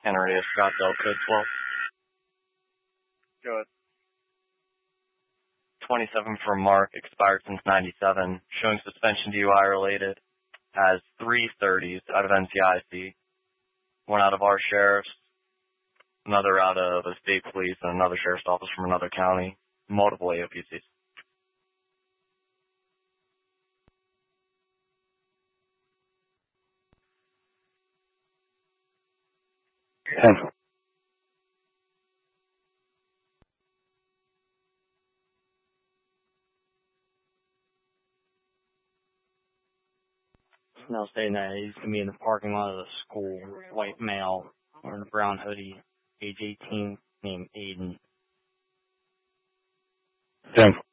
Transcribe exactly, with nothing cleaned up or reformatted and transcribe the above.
Henry of Scottsdale, code twelve. Go ahead. twenty-seven for Mark, expired since ninety-seven, showing suspension D U I related, has three thirties out of N C I C, one out of our sheriff's, another out of the state police, and another sheriff's office from another county, multiple A O P Cs. ten. Now stating that he's going to be in the parking lot of the school, white male, wearing a brown hoodie, age eighteen, named Aiden. ten.